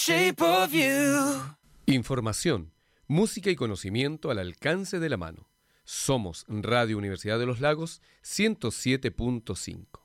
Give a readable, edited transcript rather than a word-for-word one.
Shape of You. Información, música y conocimiento al alcance de la mano. Somos Radio Universidad de los Lagos 107.5.